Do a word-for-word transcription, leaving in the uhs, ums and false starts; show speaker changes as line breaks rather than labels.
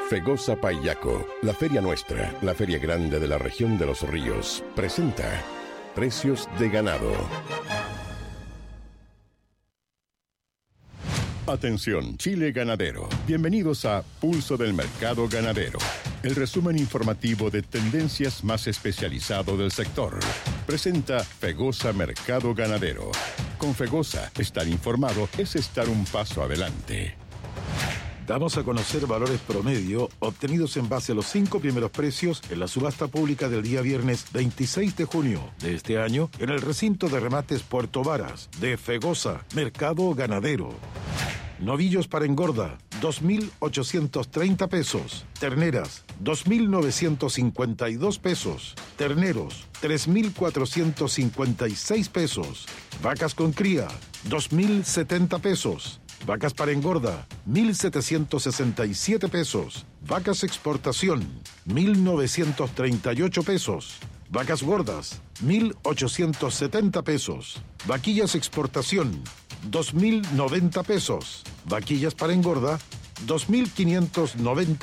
Fegosa Payaco, la feria nuestra, la feria grande de la región de los ríos, presenta Precios de Ganado. Atención, Chile ganadero. Bienvenidos a Pulso del Mercado Ganadero, el resumen informativo de tendencias más especializado del sector. Presenta Fegosa Mercado Ganadero. Con Fegosa, estar informado es estar un paso adelante.
Damos a conocer valores promedio obtenidos en base a los cinco primeros precios en la subasta pública del día viernes veintiséis de junio de este año en el recinto de remates Puerto Varas de Fegosa Mercado Ganadero. Novillos para engorda, dos mil ochocientos treinta pesos. Terneras, dos mil novecientos cincuenta y dos pesos. Terneros, tres mil cuatrocientos cincuenta y seis pesos. Vacas con cría, dos mil setenta pesos. Vacas para engorda, mil setecientos sesenta y siete pesos. Vacas exportación, mil novecientos treinta y ocho pesos. Vacas gordas, mil ochocientos setenta pesos. Vaquillas exportación, dos mil noventa pesos. Vaquillas para engorda, dos mil quinientos noventa